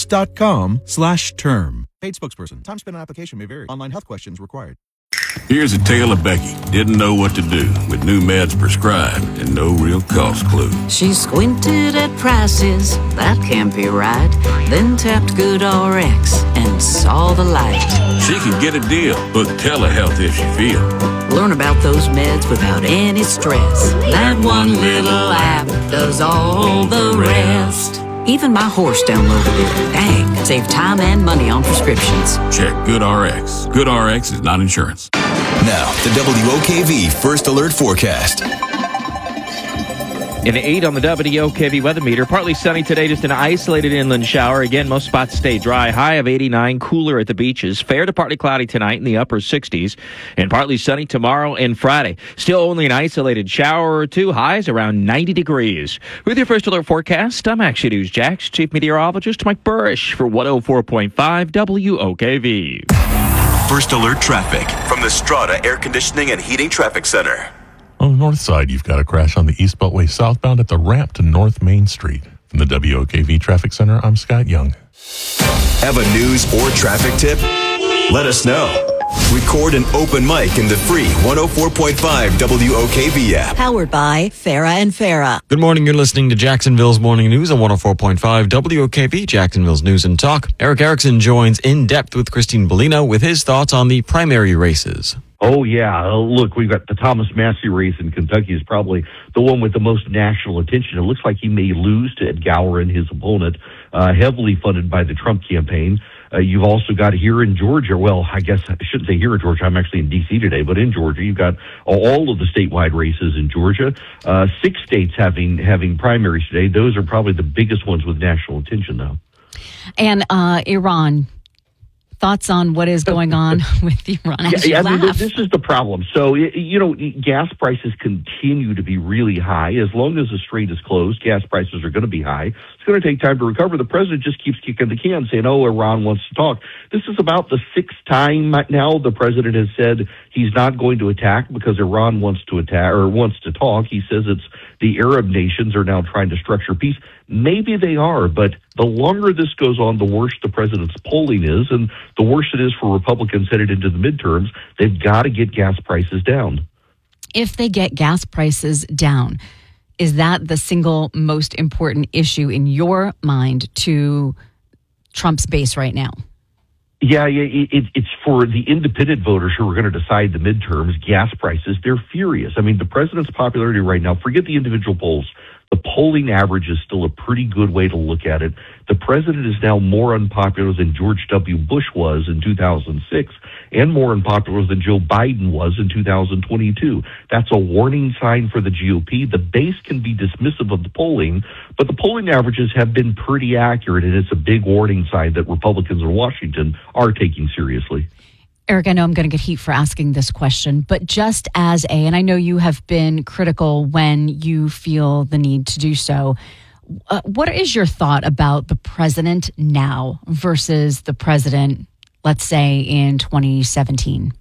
ethos.com/term. Paid spokesperson. Time spent on application may vary. Online health questions required. Here's a tale of Becky. Didn't know what to do with new meds prescribed and no real cost clue. She squinted at prices, that can't be right. Then tapped GoodRx and saw the light. She could get a deal, book telehealth if she feel. Learn about those meds without any stress. That one little app does all the rest. Even my horse downloaded it. Dang, save time and money on prescriptions. Check GoodRx. GoodRx is not insurance. Now, the WOKV First Alert Forecast. An 8 on the WOKV weather meter. Partly sunny today, just an isolated inland shower. Again, most spots stay dry. High of 89, cooler at the beaches. Fair to partly cloudy tonight in the upper 60s. And partly sunny tomorrow and Friday. Still only an isolated shower or two. Highs around 90 degrees. With your First Alert forecast, I'm Action News Jax Chief Meteorologist Mike Burrish for 104.5 WOKV. First Alert traffic from the Strata Air Conditioning and Heating Traffic Center. On the north side, you've got a crash on the East Beltway southbound at the ramp to North Main Street. From the WOKV Traffic Center, I'm Scott Young. Have a news or traffic tip? Let us know. Record an open mic in the free 104.5 WOKV app. Powered by Farah and Farah. Good morning. You're listening to Jacksonville's Morning News on 104.5 WOKV, Jacksonville's News and Talk. Eric Erickson joins In Depth with Christine Bellino with his thoughts on the primary races. Oh, yeah. Look, we've got the Thomas Massey race in Kentucky is probably the one with the most national attention. It looks like he may lose to Ed Gower and his opponent, heavily funded by the Trump campaign. You've also got here in Georgia, well, I guess I shouldn't say here in Georgia, I'm actually in D.C. today, but in Georgia, you've got all of the statewide races in Georgia. 6 states having primaries today. Those are probably the biggest ones with national attention, though. And Iran. Thoughts on what is going on with Iran? Yeah, I mean, this is the problem. So, gas prices continue to be really high. As long as the strait is closed, gas prices are going to be high. It's going to take time to recover. The president just keeps kicking the can, saying, Iran wants to talk. This is about the 6th time now the president has said he's not going to attack because Iran wants to attack or wants to talk. He says it's the Arab nations are now trying to structure peace. Maybe they are, but the longer this goes on, the worse the president's polling is, and the worse it is for Republicans headed into the midterms. They've got to get gas prices down. If they get gas prices down, is that the single most important issue in your mind to Trump's base right now? Yeah, it's for the independent voters who are going to decide the midterms, gas prices. They're furious. I mean, the president's popularity right now, forget the individual polls. The polling average is still a pretty good way to look at it. The president is now more unpopular than George W. Bush was in 2006 and more unpopular than Joe Biden was in 2022. That's a warning sign for the GOP. The base can be dismissive of the polling, but the polling averages have been pretty accurate, and it's a big warning sign that Republicans in Washington are taking seriously. Eric, I know I'm going to get heat for asking this question, but just as and I know you have been critical when you feel the need to do so, what is your thought about the president now versus the president, let's say, in 2017?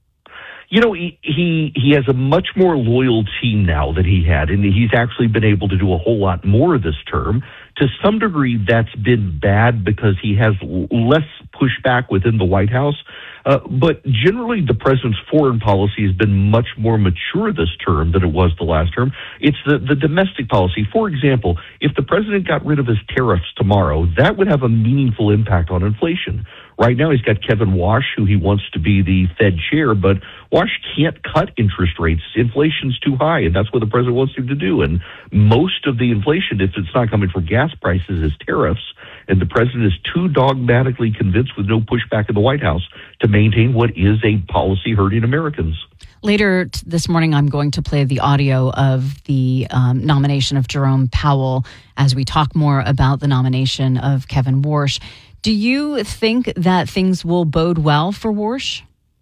He has a much more loyal team now than he had, and he's actually been able to do a whole lot more this term. To some degree, that's been bad because he has less pushback within the White House. But generally, the president's foreign policy has been much more mature this term than it was the last term. It's the domestic policy. For example, if the president got rid of his tariffs tomorrow, that would have a meaningful impact on inflation. Right now, he's got Kevin Wash, who he wants to be the Fed chair, but Wash can't cut interest rates. Inflation's too high, and that's what the president wants him to do. And most of the inflation, if it's not coming from gas prices, is tariffs. And the president is too dogmatically convinced with no pushback in the White House to maintain what is a policy hurting Americans. Later this morning, I'm going to play the audio of the nomination of Jerome Powell as we talk more about the nomination of Kevin Warsh. Do you think that things will bode well for Warsh?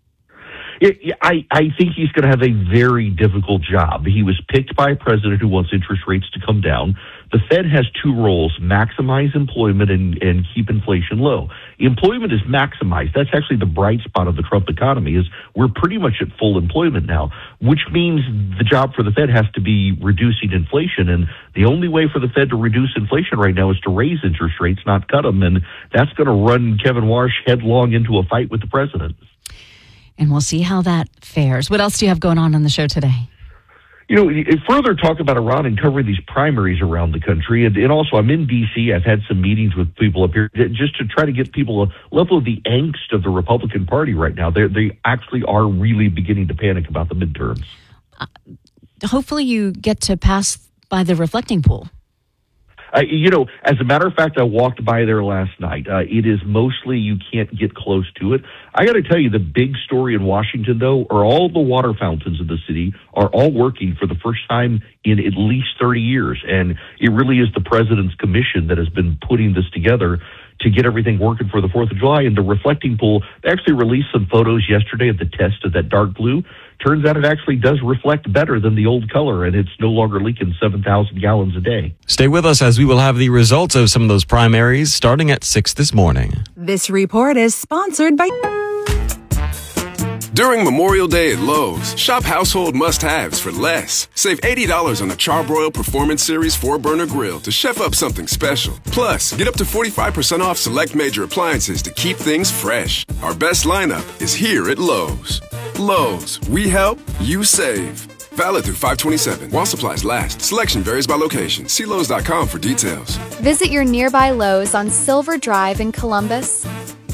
I think he's going to have a very difficult job. He was picked by a president who wants interest rates to come down. The Fed has two roles: maximize employment and keep inflation low. Employment is maximized. That's actually the bright spot of the Trump economy, is we're pretty much at full employment now, which means the job for the Fed has to be reducing inflation. And the only way for the Fed to reduce inflation right now is to raise interest rates, not cut them. And that's going to run Kevin Warsh headlong into a fight with the president. And we'll see how that fares. What else do you have going on the show today? Further talk about Iran and covering these primaries around the country. And also, I'm in D.C. I've had some meetings with people up here just to try to get people a level of the angst of the Republican Party right now. They actually are really beginning to panic about the midterms. Hopefully you get to pass by the reflecting pool. As a matter of fact, I walked by there last night. It is mostly you can't get close to it. I got to tell you, the big story in Washington, though, are all the water fountains in the city are all working for the first time in at least 30 years. And it really is the president's commission that has been putting this together to get everything working for the 4th of July. And the reflecting pool, they actually released some photos yesterday of the test of that dark blue. Turns out it actually does reflect better than the old color, and it's no longer leaking 7,000 gallons a day. Stay with us as we will have the results of some of those primaries starting at 6 this morning. This report is sponsored by... During Memorial Day at Lowe's, shop household must-haves for less. Save $80 on the Charbroil Performance Series 4-burner grill to chef up something special. Plus, get up to 45% off select major appliances to keep things fresh. Our best lineup is here at Lowe's. Lowe's, we help, you save. Valid through 5/27 while supplies last. Selection varies by location. See Lowe's.com for details. Visit your nearby Lowe's on Silver Drive in Columbus.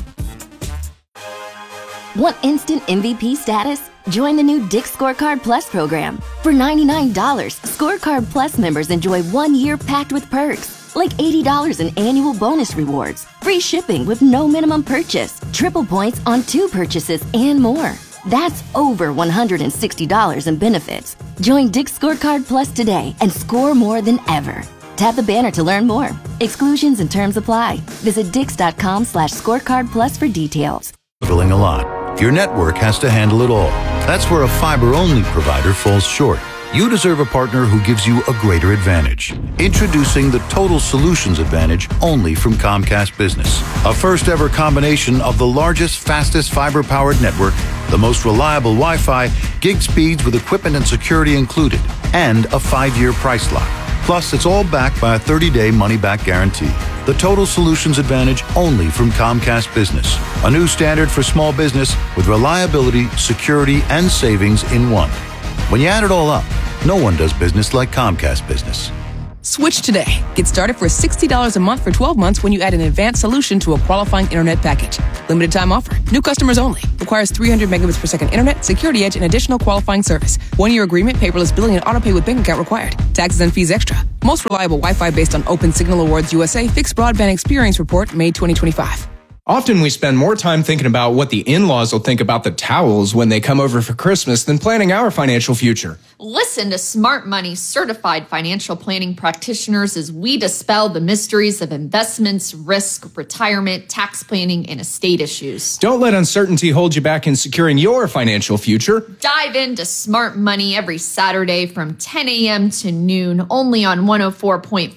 Want instant MVP status? Join the new Dick's Scorecard Plus program. For $99, Scorecard Plus members enjoy 1 year packed with perks, like $80 in annual bonus rewards, free shipping with no minimum purchase, triple points on 2 purchases, and more. That's over $160 in benefits. Join Dick's Scorecard Plus today and score more than ever. Tap the banner to learn more. Exclusions and terms apply. Visit dix.com/scorecardplus for details. Traveling a lot. Your network has to handle it all. That's where a fiber-only provider falls short. You deserve a partner who gives you a greater advantage. Introducing the Total Solutions Advantage only from Comcast Business. A first-ever combination of the largest, fastest fiber-powered network, the most reliable Wi-Fi, gig speeds with equipment and security included, and a 5-year price lock. Plus, it's all backed by a 30-day money-back guarantee. The Total Solutions Advantage only from Comcast Business. A new standard for small business with reliability, security, and savings in one. When you add it all up, no one does business like Comcast Business. Switch today. Get started for $60 a month for 12 months when you add an advanced solution to a qualifying internet package. Limited time offer. New customers only. Requires 300 megabits per second internet, security edge, and additional qualifying service. 1-year agreement, paperless billing, and autopay with bank account required. Taxes and fees extra. Most reliable Wi-Fi based on Open Signal Awards USA Fixed Broadband Experience Report, May 2025. Often we spend more time thinking about what the in-laws will think about the towels when they come over for Christmas than planning our financial future. Listen to Smart Money certified financial planning practitioners as we dispel the mysteries of investments, risk, retirement, tax planning, and estate issues. Don't let uncertainty hold you back in securing your financial future. Dive into Smart Money every Saturday from 10 a.m. to noon, only on 104.5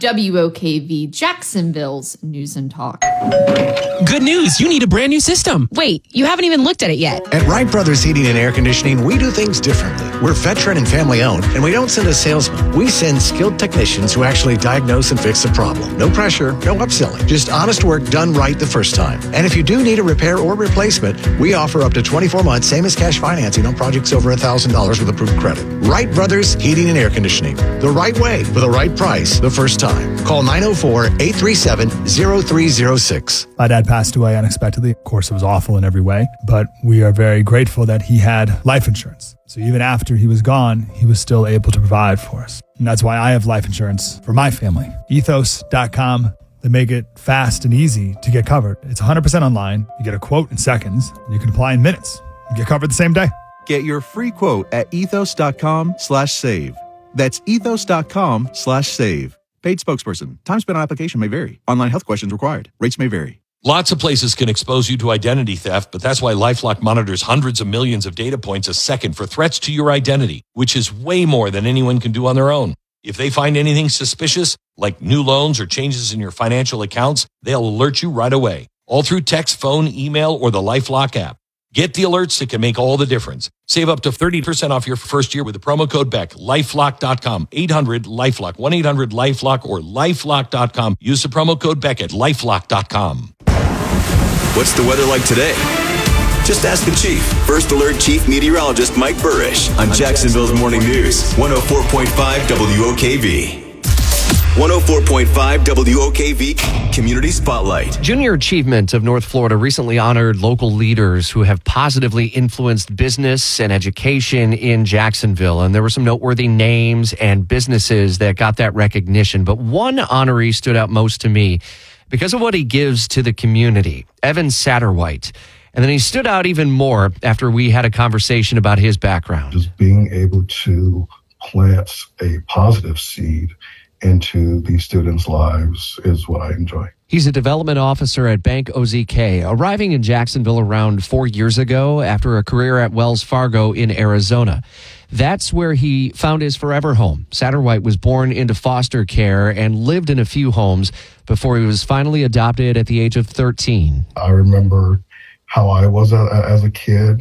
WOKV, Jacksonville's News and Talk. Good news, you need a brand new system. Wait, you haven't even looked at it yet. At Wright Brothers Heating and Air Conditioning, we do things differently. We're veteran and family owned, and we don't send a salesman. We send skilled technicians who actually diagnose and fix the problem. No pressure, no upselling, just honest work done right the first time. And if you do need a repair or replacement, we offer up to 24 months, same as cash financing on projects over $1,000 with approved credit. Wright Brothers Heating and Air Conditioning. The right way with the right price the first time. Call 904-837-0306. My dad passed away unexpectedly. Of course, it was awful in every way, but we are very grateful that he had life insurance. So even after he was gone, he was still able to provide for us. And that's why I have life insurance for my family. Ethos.com. They make it fast and easy to get covered. It's 100% online. You get a quote in seconds. And you can apply in minutes. You get covered the same day. Get your free quote at ethos.com/save. That's ethos.com/save. Paid spokesperson. Time spent on application may vary. Online health questions required. Rates may vary. Lots of places can expose you to identity theft, but that's why LifeLock monitors hundreds of millions of data points a second for threats to your identity, which is way more than anyone can do on their own. If they find anything suspicious, like new loans or changes in your financial accounts, they'll alert you right away, all through text, phone, email, or the LifeLock app. Get the alerts that can make all the difference. Save up to 30% off your first year with the promo code BECK. LifeLock.com. 800-LifeLock. 1-800-LifeLock or LifeLock.com. Use the promo code BECK at LifeLock.com. What's the weather like today? Just ask the Chief. First Alert Chief Meteorologist Mike Burrish on Jacksonville's Morning News. 104.5 WOKV. 104.5 WOKV Community Spotlight. Junior Achievement of North Florida recently honored local leaders who have positively influenced business and education in Jacksonville. And there were some noteworthy names and businesses that got that recognition. But one honoree stood out most to me because of what he gives to the community, Evan Satterwhite. And then he stood out even more after we had a conversation about his background. Just being able to plant a positive seed into these students' lives is what I enjoy. He's a development officer at Bank OZK, arriving in Jacksonville around 4 years ago after a career at Wells Fargo in Arizona. That's where he found his forever home. Satterwhite was born into foster care and lived in a few homes before he was finally adopted at the age of 13. I remember how I was as a kid,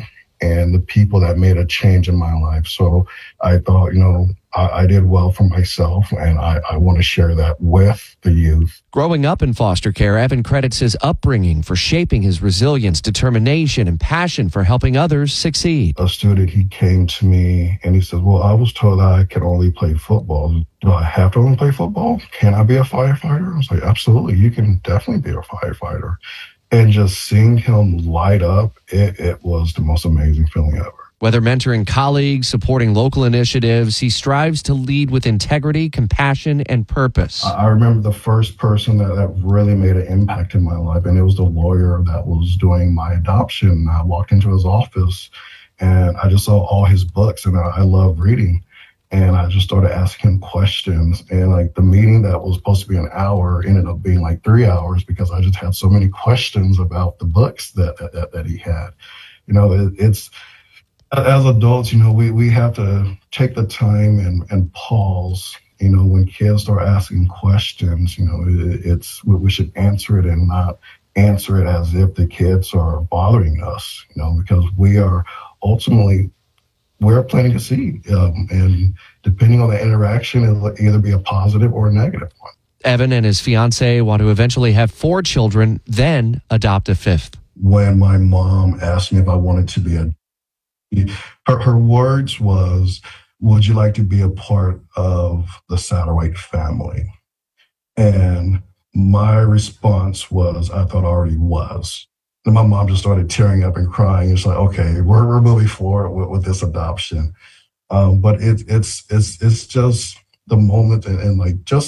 and the people that made a change in my life. So I thought, I did well for myself, and I want to share that with the youth. Growing up in foster care, Evan credits his upbringing for shaping his resilience, determination, and passion for helping others succeed. A student, he came to me and he says, well, I was told I could only play football. Do I have to only play football? Can I be a firefighter? I was like, absolutely, you can definitely be a firefighter. And just seeing him light up, it was the most amazing feeling ever. Whether mentoring colleagues, supporting local initiatives, he strives to lead with integrity, compassion, and purpose. I remember the first person that really made an impact in my life, and it was the lawyer that was doing my adoption. I walked into his office, and I just saw all his books, and I love reading. And I just started asking him questions. And like the meeting that was supposed to be an hour ended up being like 3 hours because I just had so many questions about the books that he had. It's as adults, we have to take the time and pause. When kids start asking questions, we should answer it and not answer it as if the kids are bothering us, because we're planting a seed. And depending on the interaction, it'll either be a positive or a negative one. Evan and his fiance want to eventually have 4 children, then adopt a 5th. When my mom asked me if I wanted to be her words was, would you like to be a part of the Satterwhite family? And my response was, I thought I already was. And my mom just started tearing up and crying. It's like, okay, we're moving forward with this adoption. But it's just the moment and like just